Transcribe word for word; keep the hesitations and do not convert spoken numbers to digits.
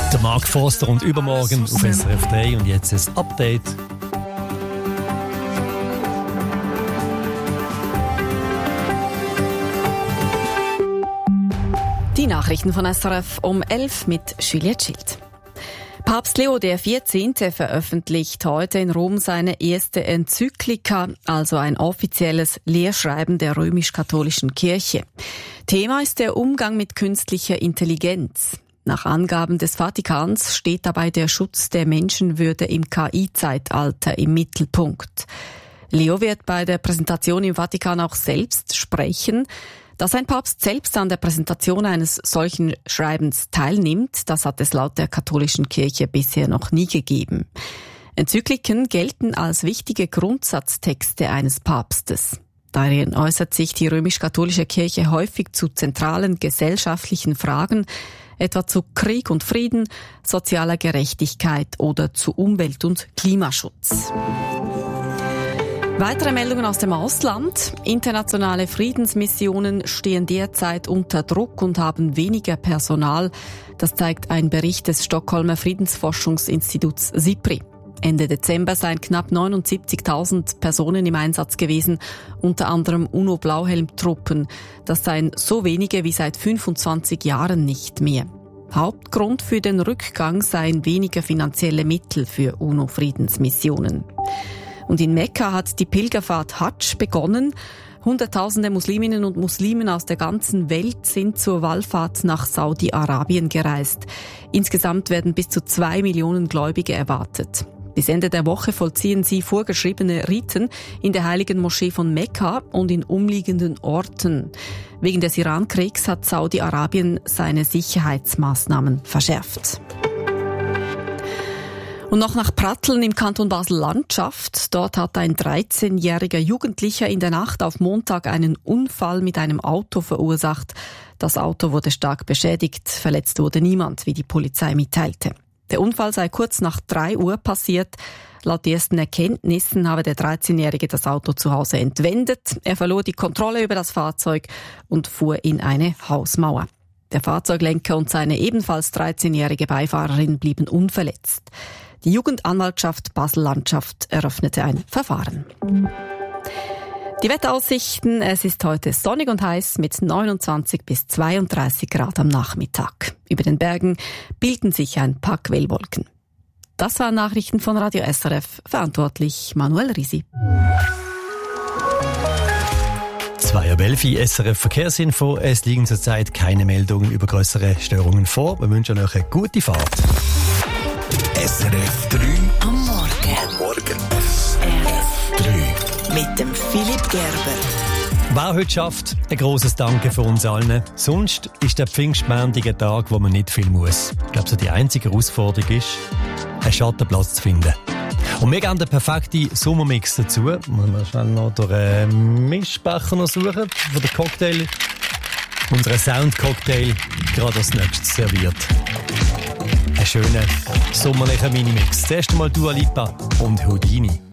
Der Mark Forster und übermorgen auf S R F drei und jetzt ein Update. Die Nachrichten von S R F um elf mit Juliette Schild. Papst Leo der vierzehnte veröffentlicht heute in Rom seine erste Enzyklika, also ein offizielles Lehrschreiben der römisch-katholischen Kirche. Thema ist der Umgang mit künstlicher Intelligenz. Nach Angaben des Vatikans steht dabei der Schutz der Menschenwürde im K I-Zeitalter im Mittelpunkt. Leo wird bei der Präsentation im Vatikan auch selbst sprechen. Dass ein Papst selbst an der Präsentation eines solchen Schreibens teilnimmt, das hat es laut der katholischen Kirche bisher noch nie gegeben. Enzykliken gelten als wichtige Grundsatztexte eines Papstes. Darin äußert sich die römisch-katholische Kirche häufig zu zentralen gesellschaftlichen Fragen, etwa zu Krieg und Frieden, sozialer Gerechtigkeit oder zu Umwelt- und Klimaschutz. Weitere Meldungen aus dem Ausland. Internationale Friedensmissionen stehen derzeit unter Druck und haben weniger Personal. Das zeigt ein Bericht des Stockholmer Friedensforschungsinstituts SIPRI. Ende Dezember seien knapp neunundsiebzigtausend Personen im Einsatz gewesen, unter anderem UNO-Blauhelm-Truppen. Das seien so wenige wie seit fünfundzwanzig Jahren nicht mehr. Hauptgrund für den Rückgang seien weniger finanzielle Mittel für UNO-Friedensmissionen. Und in Mekka hat die Pilgerfahrt Hadsch begonnen. Hunderttausende Musliminnen und Muslimen aus der ganzen Welt sind zur Wallfahrt nach Saudi-Arabien gereist. Insgesamt werden bis zu zwei Millionen Gläubige erwartet. Bis Ende der Woche vollziehen sie vorgeschriebene Riten in der heiligen Moschee von Mekka und in umliegenden Orten. Wegen des Irankriegs hat Saudi-Arabien seine Sicherheitsmaßnahmen verschärft. Und noch nach Pratteln im Kanton Basel-Landschaft. Dort hat ein dreizehnjähriger Jugendlicher in der Nacht auf Montag einen Unfall mit einem Auto verursacht. Das Auto wurde stark beschädigt, verletzt wurde niemand, wie die Polizei mitteilte. Der Unfall sei kurz nach drei Uhr passiert. Laut ersten Erkenntnissen habe der dreizehnjährige das Auto zu Hause entwendet. Er verlor die Kontrolle über das Fahrzeug und fuhr in eine Hausmauer. Der Fahrzeuglenker und seine ebenfalls dreizehnjährige Beifahrerin blieben unverletzt. Die Jugendanwaltschaft Basel-Landschaft eröffnete ein Verfahren. Die Wetteraussichten: Es ist heute sonnig und heiß mit neunundzwanzig bis zweiunddreißig Grad am Nachmittag. Über den Bergen bilden sich ein paar Quellwolken. Das waren Nachrichten von Radio S R F. Verantwortlich Manuel Risi. zwei Uhr elf S R F Verkehrsinfo. Es liegen zurzeit keine Meldungen über grössere Störungen vor. Wir wünschen euch eine gute Fahrt. S R F drei am Morgen. Am Morgen. S R F drei mit dem Philipp Gerber. Wer heute schafft, ein grosses Danke für uns allen. Sonst ist der Pfingstmontag ein Tag, wo man nicht viel muss. Ich glaube, so die einzige Herausforderung ist, einen Schattenplatz zu finden. Und wir geben den perfekten Sommermix dazu. Müssen wir schnell noch durch einen Mischbecher noch suchen, wo der Cocktail, unseren Sound-Cocktail, gerade als nächstes serviert. Ein schöner sommerlicher Minimix. Zuerst einmal Dua Lipa und Houdini.